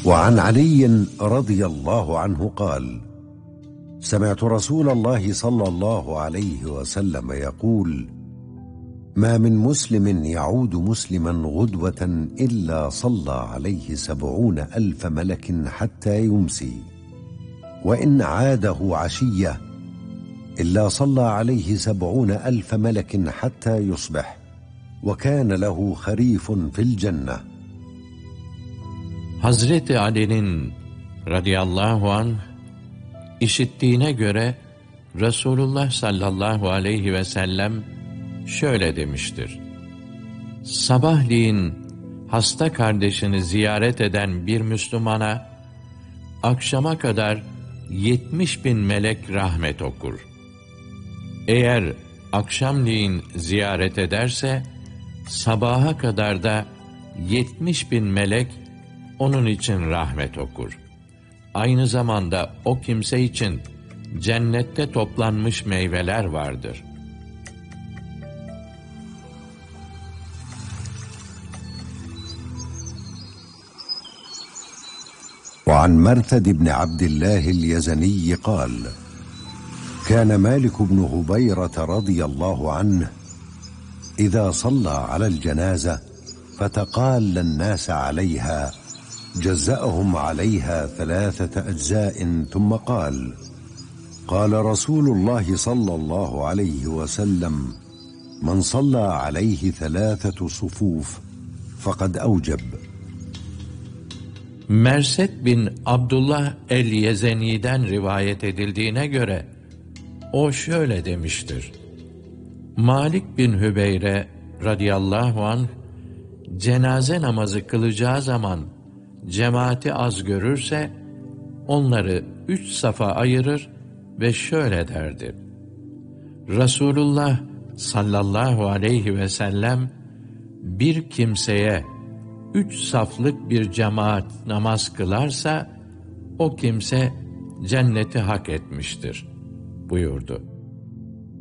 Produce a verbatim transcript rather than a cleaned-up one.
وعن علي رضي الله عنه قال: سمعت رسول الله صلى الله عليه وسلم يقول: ما من مسلم يعود مسلما غدوة إلا صلى عليه سبعون ألف ملك حتى يمسي، وإن عاده عشية إلا صلى عليه سبعون ألف ملك حتى يصبح، وكان له خريف في الجنة. Hazreti Ali'nin radıyallahu anh işittiğine göre Resulullah sallallahu aleyhi ve sellem şöyle demiştir: sabahleyin hasta kardeşini ziyaret eden bir Müslümana akşama kadar yetmiş bin melek rahmet okur. Eğer akşamleyin ziyaret ederse sabaha kadar da yetmiş bin melek onun için rahmet okur. Aynı zamanda o kimse için cennette toplanmış meyveler vardır. وعن مرثد بن عبد الله اليزني قال: كان مالك بن هبيرة رضي الله عنه إذا صلى على الجنازة فتقال الناس عليها جزأهم عليها ثلاثة أجزاء ثم قال: قال رسول الله صلى الله عليه وسلم: من صلى عليه ثلاثة صفوف فقد أوجب. Merset bin Abdullah el-Yezeni'den rivayet edildiğine göre o şöyle demiştir: Malik bin Hübeyre radıyallahu anh cenaze namazı kılacağı zaman cemaati az görürse onları üç safa ayırır ve şöyle derdi: Resulullah sallallahu aleyhi ve sellem bir kimseye üç saflık bir cemaat namaz kılarsa o kimse cenneti hak etmiştir buyurdu.